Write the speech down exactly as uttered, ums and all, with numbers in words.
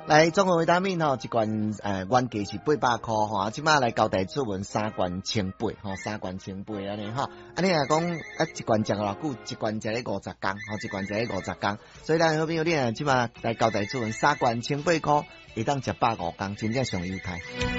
来，综合维他命吼，一罐诶原价是八百块吼，即马来交代出门三罐千八吼，三罐千八安尼吼，安尼来讲啊，一罐食偌久？一罐食咧五十工吼，一罐食咧五十工，所以咱好朋友你啊，即马来交代出门三罐千八块，会当食百五工，真正上优待。